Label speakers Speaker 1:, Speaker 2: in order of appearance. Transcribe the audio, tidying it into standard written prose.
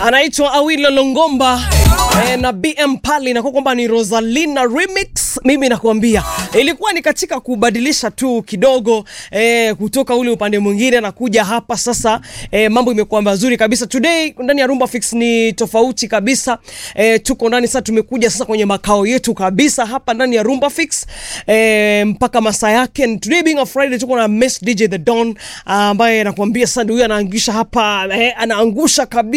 Speaker 1: anaitwa Awilo Longomba na BM Pali, na kwamba ni Rosalina remix. Mimi nakwambia ilikuwa ni katika kubadilisha tu kidogo kutoka ule upande mwingine na kuja hapa sasa. Mambo imekuwa mazuri kabisa. Today ndani ya Rumba Fix ni tofauti kabisa. Tuko ndani sasa, tumekuja sasa kwenye makao yetu kabisa hapa ndani ya Rumba Fix mpaka masaa yake. And today being a Friday, tuko na Miss DJ The Don ambaye nakwambia sasa ndio huyu anaangusha hapa, anaangusha kabisa.